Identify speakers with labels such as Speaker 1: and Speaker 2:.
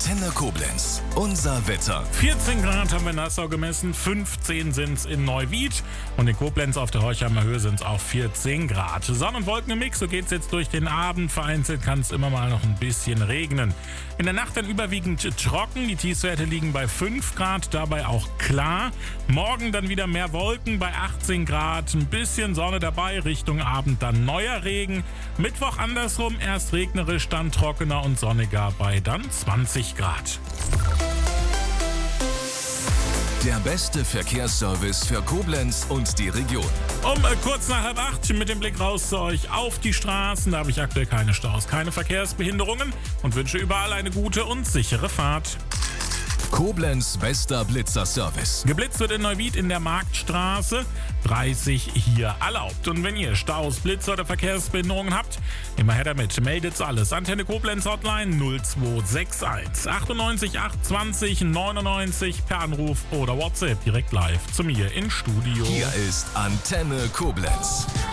Speaker 1: Antenne Koblenz. Unser Wetter.
Speaker 2: 14 Grad haben wir in Nassau gemessen, 15 sind es in Neuwied und in Koblenz auf der Horchheimer Höhe sind es auch 14 Grad. Sonne- und Wolken im Mix, so geht es jetzt durch den Abend. Vereinzelt kann es immer mal noch ein bisschen regnen. In der Nacht dann überwiegend trocken, die Tiefstwerte liegen bei 5 Grad, dabei auch klar. Morgen dann wieder mehr Wolken bei 18 Grad, ein bisschen Sonne dabei, Richtung Abend dann neuer Regen. Mittwoch andersrum, erst regnerisch, dann trockener und sonniger bei dann 20 Grad.
Speaker 1: Der beste Verkehrsservice für Koblenz und die Region.
Speaker 2: Kurz nach 7:30 mit dem Blick raus zu euch auf die Straßen. Da habe ich aktuell keine Staus, keine Verkehrsbehinderungen und wünsche überall eine gute und sichere Fahrt.
Speaker 1: Koblenz bester Blitzerservice.
Speaker 2: Geblitzt wird in Neuwied in der Marktstraße, 30 hier erlaubt. Und wenn ihr Staus, Blitzer oder Verkehrsbehinderungen habt, immer her damit. Meldet's alles. Antenne Koblenz Hotline 0261 98 820 99 per Anruf oder WhatsApp direkt live zu mir ins Studio.
Speaker 1: Hier ist Antenne Koblenz.